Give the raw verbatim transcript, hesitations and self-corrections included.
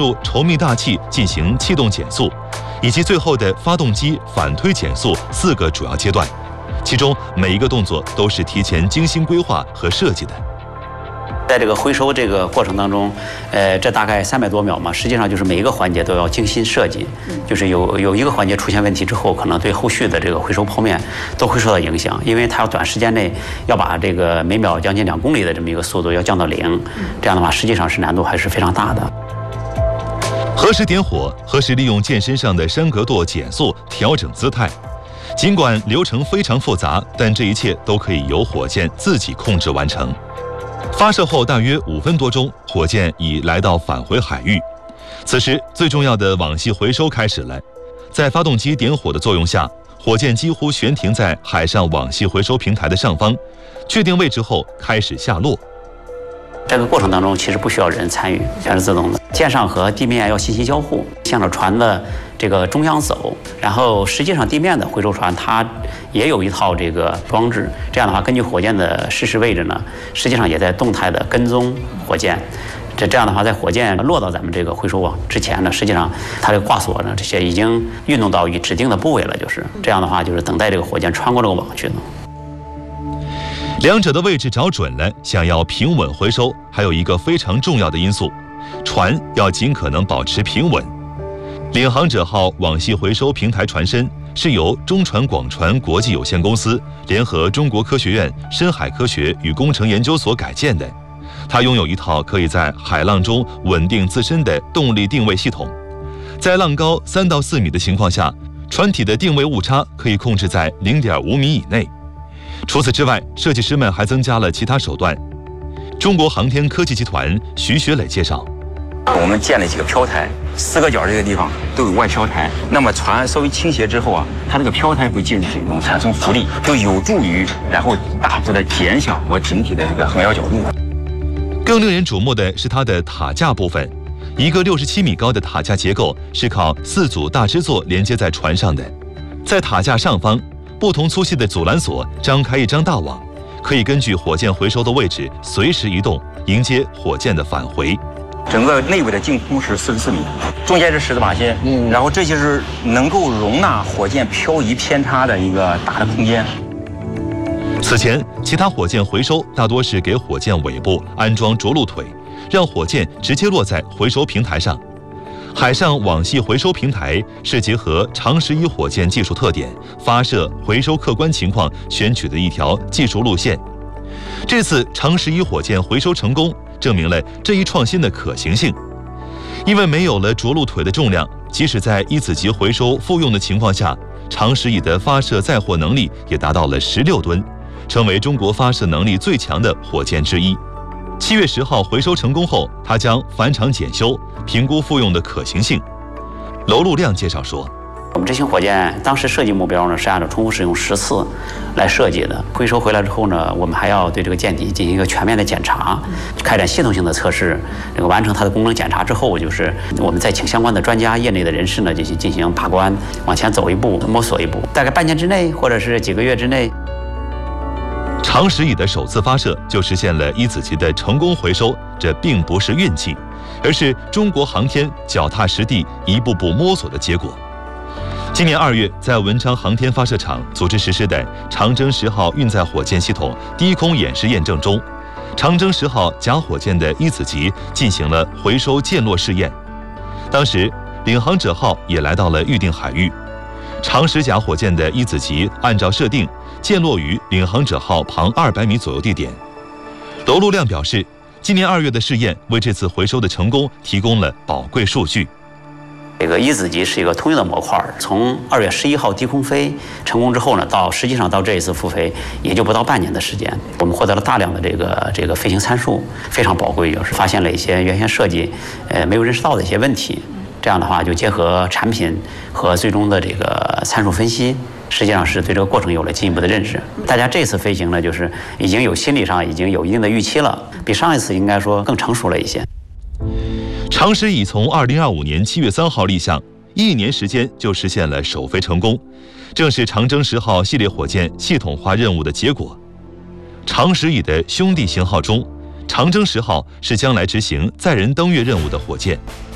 入稠密大气进行气动减速，以及最后的发动机反推减速四个主要阶段，其中每一个动作都是提前精心规划和设计的。 在这个回收这个过程当中，呃，这大概三百多秒嘛，实际上就是每一个环节都要精心设计，就是有有一个环节出现问题之后，可能对后续的这个回收泡面都会受到影响，因为它要短时间内要把这个每秒将近两公里的这么一个速度要降到零，这样的话实际上是难度还是非常大的。 何时点火，何时利用舰身上的山格舵减速调整姿态，尽管流程非常复杂，但这一切都可以由火箭自己控制完成。发射后大约五分多钟，火箭已来到返回海域。此时，最重要的网系回收开始了。在发动机点火的作用下，火箭几乎悬停在海上网系回收平台的上方，确定位置后开始下落。 这个过程当中其实不需要人参与，全是自动的。舰上和地面要信息交互，向着船的这个中央走，然后实际上地面的回收船它也有一套这个装置，这样的话根据火箭的实时位置呢，实际上也在动态的跟踪火箭。这这样的话，在火箭落到咱们这个回收网之前呢，实际上它的挂锁呢这些已经运动到指定的部位了，就是这样的话，就是等待这个火箭穿过这个网去呢。 两者的位置找准了，想要平稳回收，还有一个非常重要的因素，船要尽可能保持平稳。领航者号网系回收平台船身是由中船广船国际有限公司联合中国科学院深海科学与工程研究所改建的，它拥有一套可以在海浪中稳定自身的动力定位系统，在浪高三到四米的情况下，船体的定位误差可以控制在零点五米以内。除此之外，设计师们还增加了其他手段。中国航天科技集团徐学磊介绍， 我们建了几个漂台，四个角这个地方都有外漂台。那么船稍微倾斜之后啊，它这个漂台会进入水中产生浮力，就有助于然后大幅的减小我整体的这个横摇角度。 更令人瞩目的是它的塔架部分，一个六十七米高的塔架结构是靠四组大支座连接在船上的，在塔架上方，不同粗细的阻拦索张开一张大网，可以根据火箭回收的位置随时移动，迎接火箭的返回。 整个内部的净空是四十四米，中间是十字马线，嗯，然后这就是能够容纳火箭漂移偏差的一个大的空间。 此前，其他火箭回收大多是给火箭尾部安装着陆腿，让火箭直接落在回收平台上。海上网系回收平台是结合长十一火箭技术特点、发射、回收客观情况选取的一条技术路线。这次长十一火箭回收成功，证明了这一创新的可行性。因为没有了着陆腿的重量，即使在一子级回收复用的情况下，长十一的发射载货能力也达到了十六吨，成为中国发射能力最强的火箭之一。七月十号回收成功后，它将返厂检修，评估复用的可行性。娄路亮介绍说， 我们这型火箭当时设计目标呢是按照重复使用十次来设计的。回收回来之后呢，我们还要对这个舰体进行一个全面的检查，开展系统性的测试。这个完成它的功能检查之后，就是我们再请相关的专家、业内的人士呢进行进行把关，往前走一步，摸索一步。大概半年之内，或者是几个月之内。 长十一的首次发射就实现了一子级的成功回收，这并不是运气，而是中国航天脚踏实地、一步步摸索的结果。今年二月，在文昌航天发射场组织实施的长征十号运载火箭系统低空演示验证中，长征十号甲火箭的一子级进行了回收溅落试验。当时，领航者号也来到了预定海域。长十甲火箭的一子级按照设定溅落于领航者号旁二百米左右地点。娄路亮表示，今年二月的试验为这次回收的成功提供了宝贵数据。 这个一子级是一个通用的模块，从二月十一号低空飞成功之后呢，到实际上到这一次复飞也就不到半年的时间，我们获得了大量的这个这个飞行参数，非常宝贵，就是发现了一些原先设计呃没有认识到的一些问题。这样的话，就结合产品和最终的这个参数分析，实际上是对这个过程有了进一步的认识。大家这次飞行呢，就是已经有心理上已经有一定的预期了，比上一次应该说更成熟了一些。 长十一从二零二五年七月三号立项，一年时间就实现了首飞成功，正是长征十号系列火箭系统化任务的结果。长十一的兄弟型号中，长征十号是将来执行载人登月任务的火箭。